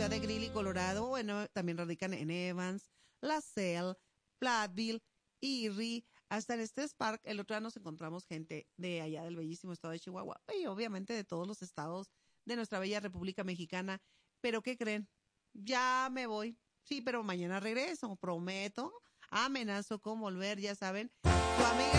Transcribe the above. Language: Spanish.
ciudad de Greeley, Colorado. Bueno, también radican en Evans, LaSalle, Platteville, Erie, hasta en Estes Park. El otro día nos encontramos gente de allá del bellísimo estado de Chihuahua y obviamente de todos los estados de nuestra bella República Mexicana. Pero ¿qué creen? Ya me voy. Sí, pero mañana regreso, prometo. Amenazo con volver, ya saben. Tu amiga